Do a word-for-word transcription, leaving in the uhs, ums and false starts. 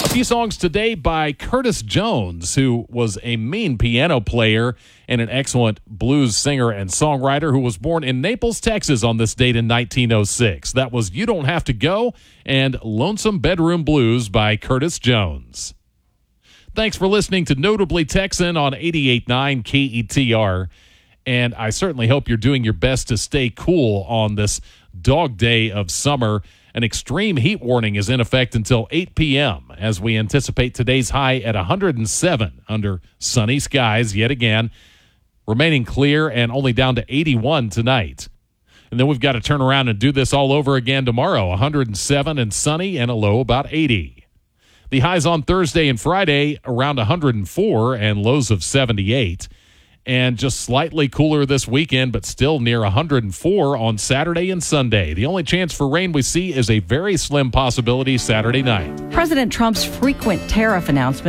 A few songs today by Curtis Jones, who was a mean piano player and an excellent blues singer and songwriter who was born in Naples, Texas on this date in nineteen oh six. That was You Don't Have to Go and Lonesome Bedroom Blues by Curtis Jones. Thanks for listening to Notably Texan on eighty-eight point nine K E T R. And I certainly hope you're doing your best to stay cool on this dog day of summer. An extreme heat warning is in effect until eight p.m. as we anticipate today's high at one hundred seven under sunny skies yet again, remaining clear and only down to eighty-one tonight. And then we've got to turn around and do this all over again tomorrow, one hundred seven and sunny and a low about eighty. The highs on Thursday and Friday around one hundred four and lows of seventy-eight. And just slightly cooler this weekend, but still near one hundred four on Saturday and Sunday. The only chance for rain we see is a very slim possibility Saturday night. President Trump's frequent tariff announcement